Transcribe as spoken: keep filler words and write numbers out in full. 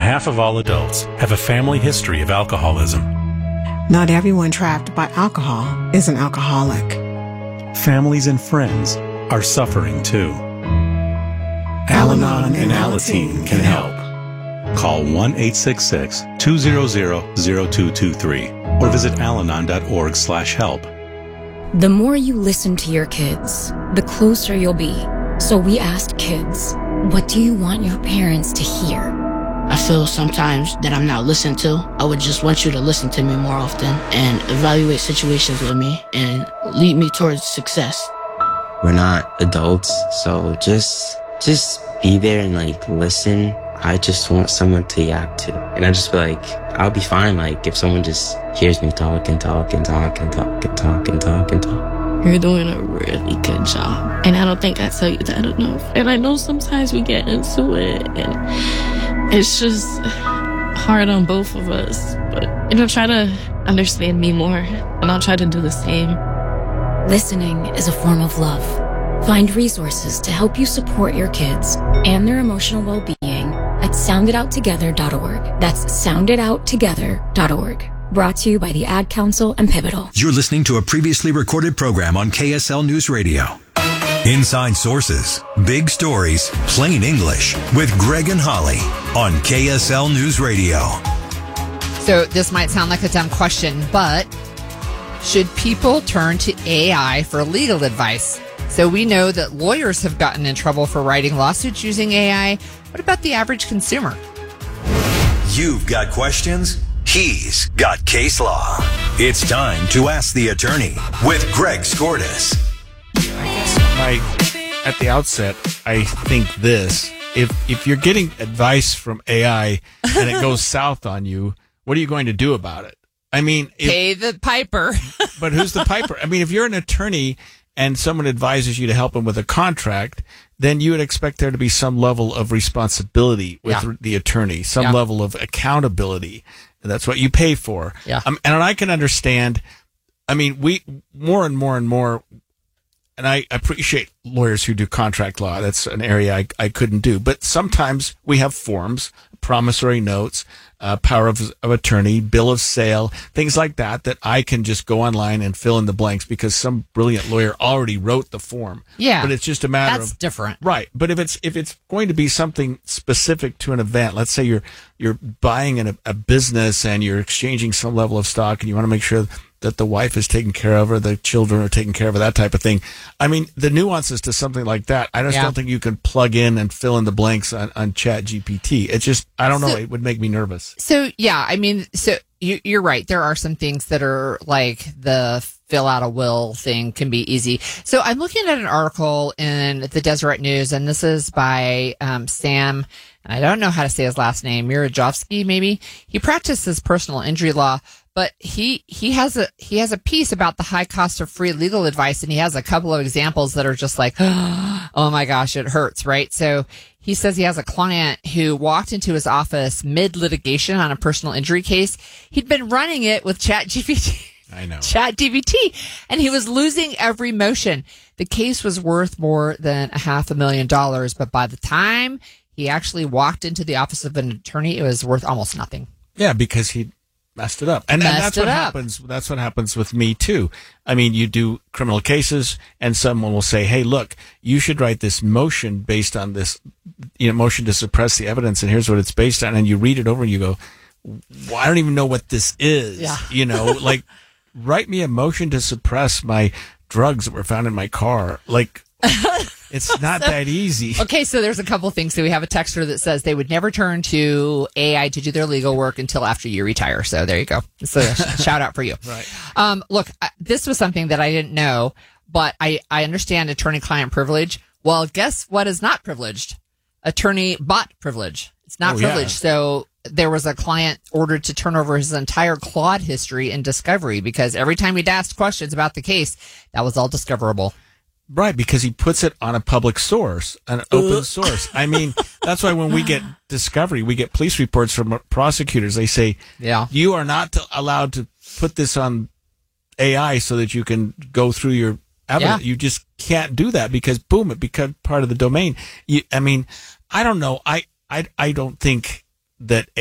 half of all adults have a family history of alcoholism. Not everyone trapped by alcohol is an alcoholic. Families and friends are suffering too. Al-Anon and Alateen can help. Call one eight six six, two zero zero, zero two two three or visit alanon dot org slash help. The more you listen to your kids, the closer you'll be. So we asked kids, what do you want your parents to hear? I feel sometimes that I'm not listened to. I would just want you to listen to me more often and evaluate situations with me and lead me towards success. We're not adults, so just just be there and like listen. I just want someone to yak to. And I just feel like I'll be fine like if someone just hears me talk and talk and talk and talk and talk and talk and talk. You're doing a really good job. And I don't think I tell you that enough. And I know sometimes we get into it and it's just hard on both of us. But, you know, try to understand me more and I'll try to do the same. Listening is a form of love. Find resources to help you support your kids and their emotional well-being at sound it out together dot org. That's sound it out together dot org. Brought to you by the Ad Council and Pivotal. You're listening to a previously recorded program on K S L News Radio. Inside Sources, Big Stories, Plain English with Greg and Holly on K S L News Radio. So this might sound like a dumb question, but should people turn to A I for legal advice? So we know that lawyers have gotten in trouble for writing lawsuits using A I. What about the average consumer? You've got questions? He's got case law. It's time to Ask the Attorney with Greg Skordas. I guess my, at the outset, I think this. If if you're getting advice from A I and it goes south on you, what are you going to do about it? I mean... If, Pay the piper. But who's the piper? I mean, if you're an attorney and someone advises you to help them with a contract, then you would expect there to be some level of responsibility with yeah. the attorney, some yeah. level of accountability. That's what you pay for. Yeah. Um, and I can understand, I mean, we more and more and more, and I appreciate lawyers who do contract law. That's an area I, I couldn't do. But sometimes we have forms, promissory notes, uh, power of, of attorney, bill of sale, things like that, that I can just go online and fill in the blanks because some brilliant lawyer already wrote the form. Yeah. But it's just a matter That's of... That's different. Right. But if it's if it's going to be something specific to an event, let's say you're you're buying an, a business and you're exchanging some level of stock and you want to make sure that the wife is taken care of or the children are taken care of or that type of thing. I mean, the nuances to something like that, I just yeah. don't think you can plug in and fill in the blanks on, on Chat G P T. It's just, I don't know, so, it would make me nervous. So, yeah, I mean, so you, you're right. There are some things that are like the fill out a will thing can be easy. So I'm looking at an article in the Deseret News, and this is by um, Sam, and I don't know how to say his last name, Mirajovsky, maybe. He practices personal injury law. But he, he has a he has a piece about the high cost of free legal advice, and he has a couple of examples that are just like, oh my gosh, it hurts, right? So he says he has a client who walked into his office mid-litigation on a personal injury case. He'd been running it with Chat G P T. I know. Chat G P T, and he was losing every motion. The case was worth more than a half a million dollars, but by the time he actually walked into the office of an attorney, it was worth almost nothing. Yeah, because he messed it up. And, and that's what up. happens. That's what happens with me too. I mean, you do criminal cases and someone will say, hey, look, you should write this motion based on this, you know, motion to suppress the evidence. And here's what it's based on. And you read it over and you go, well, I don't even know what this is. Yeah. You know, like write me a motion to suppress my drugs that were found in my car. Like, it's not so, that easy. Okay, so there's a couple things. So we have a texter that says they would never turn to A I to do their legal work until after you retire. So there you go. So shout out for you. Right. Um, look, I, this was something that I didn't know, but I, I understand attorney-client privilege. Well, guess what is not privileged? Attorney-bot privilege. It's not oh, privileged. Yeah. So there was a client ordered to turn over his entire Claude history in Discovery because every time he'd asked questions about the case, that was all discoverable. Right, because he puts it on a public source, an open source. I mean, that's why when we get Discovery, we get police reports from prosecutors. They say, yeah. you are not to, allowed to put this on A I so that you can go through your evidence. Yeah. You just can't do that because, boom, it becomes part of the domain. You, I mean, I don't know. I, I, I don't think that